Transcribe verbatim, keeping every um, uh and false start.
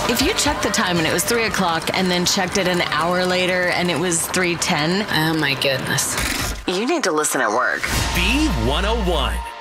If you checked the time and it was three o'clock and then checked it an hour later and it was three ten, oh my goodness. You need to listen at work. B one oh one.